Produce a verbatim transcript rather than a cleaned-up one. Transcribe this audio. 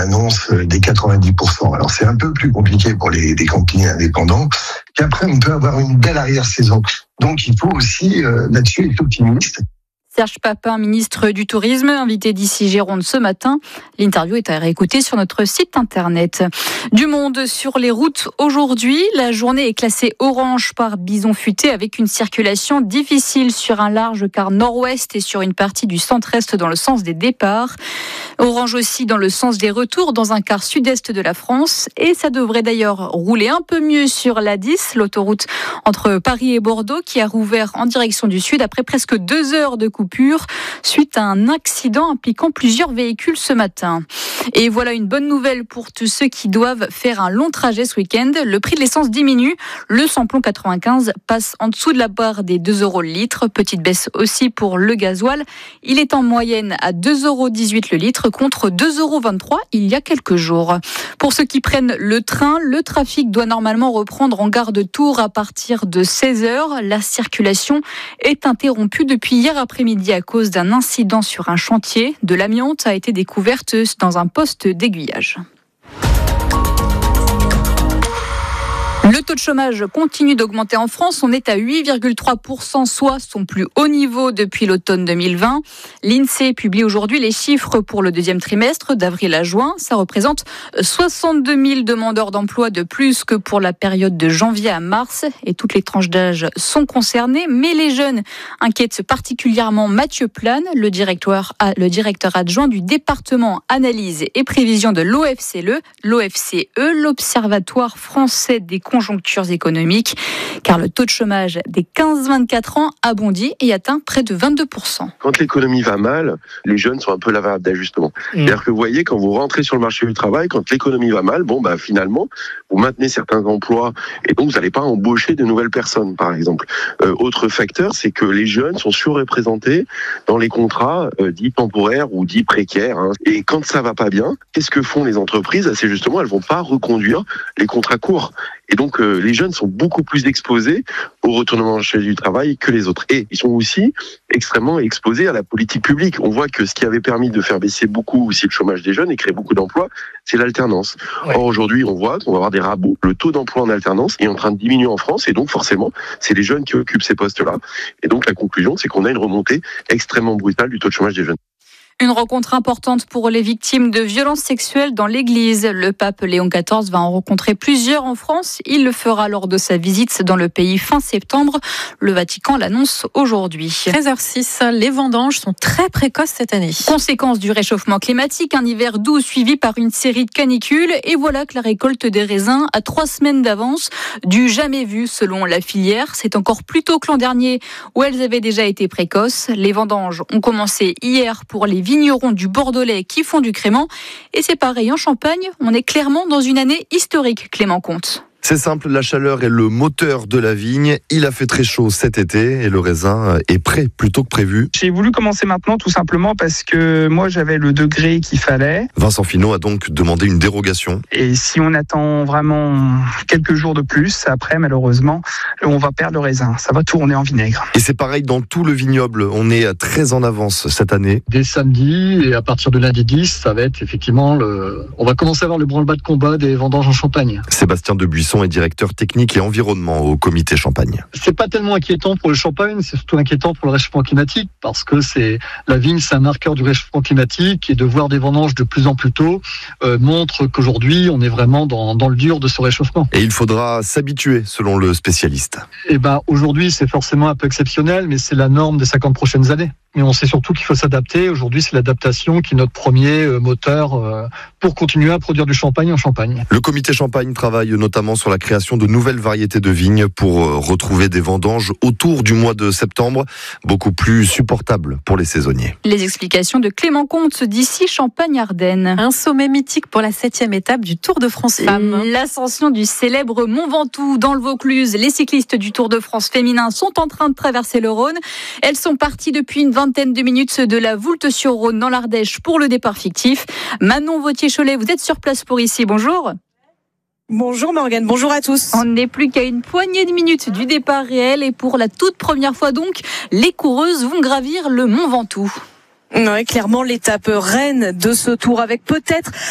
annonce des quatre-vingt-dix pour cent. Alors c'est un peu plus compliqué pour les, les campings indépendants, qu'après on peut avoir une belle arrière-saison. Donc il faut aussi euh, là-dessus être optimiste. Serge Papin, ministre du Tourisme, invité d'ici Gironde ce matin. L'interview est à réécouter sur notre site internet. Du monde sur les routes aujourd'hui. La journée est classée orange par bison futé avec une circulation difficile sur un large quart nord-ouest et sur une partie du centre-est dans le sens des départs. Orange aussi dans le sens des retours dans un quart sud-est de la France. Et ça devrait d'ailleurs rouler un peu mieux sur l'A dix, l'autoroute entre Paris et Bordeaux, qui a rouvert en direction du sud après presque deux heures de coupure suite à un accident impliquant plusieurs véhicules ce matin. Et voilà une bonne nouvelle pour tous ceux qui doivent faire un long trajet ce week-end. Le prix de l'essence diminue. Le samplon quatre-vingt-quinze passe en dessous de la barre des deux euros le litre. Petite baisse aussi pour le gasoil. Il est en moyenne à deux euros dix-huit le litre contre deux euros vingt-trois il y a quelques jours. Pour ceux qui prennent le train, le trafic doit normalement reprendre en gare de Tours à partir de seize heures. La circulation est interrompue depuis hier après-midi à cause d'un incident sur un chantier. De l'amiante a été découverte dans un poste d'aiguillage. Le taux de chômage continue d'augmenter en France. On est à huit virgule trois pour cent, soit son plus haut niveau depuis l'automne deux mille vingt. L'INSEE publie aujourd'hui les chiffres pour le deuxième trimestre d'avril à juin. Ça représente soixante-deux mille demandeurs d'emploi de plus que pour la période de janvier à mars. Et toutes les tranches d'âge sont concernées. Mais les jeunes inquiètent particulièrement Mathieu Plane, le directeur, le directeur adjoint du département analyse et prévision de l'O F C E, l'O F C E, l'Observatoire français des conjonctures économiques, car le taux de chômage des quinze vingt-quatre ans a bondi et atteint près de vingt-deux pour cent. Quand l'économie va mal, les jeunes sont un peu la variable d'ajustement. Mmh. C'est-à-dire que vous voyez, quand vous rentrez sur le marché du travail, quand l'économie va mal, bon bah finalement, vous maintenez certains emplois et donc vous n'allez pas embaucher de nouvelles personnes, par exemple. Euh, autre facteur, c'est que les jeunes sont surreprésentés dans les contrats euh, dits temporaires ou dits précaires. Hein. Et quand ça va pas bien, qu'est-ce que font les entreprises ? C'est justement, elles vont pas reconduire les contrats courts. Et donc, euh, les jeunes sont beaucoup plus exposés au retournement marché du travail que les autres. Et ils sont aussi extrêmement exposés à la politique publique. On voit que ce qui avait permis de faire baisser beaucoup aussi le chômage des jeunes et créer beaucoup d'emplois, c'est l'alternance. Ouais. Or, aujourd'hui, on voit qu'on va avoir des rabots. Le taux d'emploi en alternance est en train de diminuer en France. Et donc, forcément, c'est les jeunes qui occupent ces postes-là. Et donc, la conclusion, c'est qu'on a une remontée extrêmement brutale du taux de chômage des jeunes. Une rencontre importante pour les victimes de violences sexuelles dans l'Église. Le pape Léon quatorze va en rencontrer plusieurs en France. Il le fera lors de sa visite dans le pays fin septembre. Le Vatican l'annonce aujourd'hui. treize heures six, les vendanges sont très précoces cette année. Conséquence du réchauffement climatique, un hiver doux suivi par une série de canicules. Et voilà que la récolte des raisins a trois semaines d'avance, du jamais vu selon la filière. C'est encore plus tôt que l'an dernier où elles avaient déjà été précoces. Les vendanges ont commencé hier pour les vignerons du Bordelais qui font du crément. Et c'est pareil en Champagne, on est clairement dans une année historique, Clément Comte. C'est simple, la chaleur est le moteur de la vigne. Il a fait très chaud cet été et le raisin est prêt plus tôt que prévu. J'ai voulu commencer maintenant tout simplement parce que moi j'avais le degré qu'il fallait. Vincent Finot a donc demandé une dérogation. Et si on attend vraiment quelques jours de plus, après malheureusement, on va perdre le raisin. Ça va tourner en vinaigre. Et c'est pareil dans tout le vignoble. On est très en avance cette année. Dès samedi et à partir de lundi dix, ça va être effectivement le... On va commencer à avoir le branle-bas de combat des vendanges en Champagne. Sébastien Debuisson est directeur technique et environnement au comité Champagne. C'est pas tellement inquiétant pour le Champagne, c'est surtout inquiétant pour le réchauffement climatique parce que c'est la vigne, c'est un marqueur du réchauffement climatique et de voir des vendanges de plus en plus tôt euh, montre qu'aujourd'hui on est vraiment dans, dans le dur de ce réchauffement. Et il faudra s'habituer selon le spécialiste. Et ben aujourd'hui c'est forcément un peu exceptionnel, mais c'est la norme des cinquante prochaines années. Mais on sait surtout qu'il faut s'adapter. Aujourd'hui, c'est l'adaptation qui est notre premier moteur pour continuer à produire du champagne en Champagne. Le comité Champagne travaille notamment sur la création de nouvelles variétés de vignes pour retrouver des vendanges autour du mois de septembre, beaucoup plus supportables pour les saisonniers. Les explications de Clément Comte d'ici Champagne-Ardenne. Un sommet mythique pour la septième étape du Tour de France Femmes. L'ascension du célèbre Mont Ventoux dans le Vaucluse. Les cyclistes du Tour de France féminin sont en train de traverser le Rhône. Elles sont parties depuis une vingtaine de minutes de la Voulte-sur-Rhône dans l'Ardèche pour le départ fictif. Manon Vautier-Cholet, vous êtes sur place pour ici. Bonjour. Bonjour Morgane, bonjour à tous. On n'est plus qu'à une poignée de minutes du départ réel et pour la toute première fois donc, les coureuses vont gravir le Mont Ventoux. Oui, clairement l'étape reine de ce tour avec peut-être